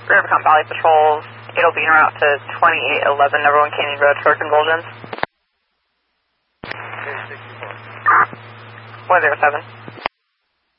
Rivercom Valley Patrols, it'll be en route to 2811 number 1 Canyon Road for convulsions. 107.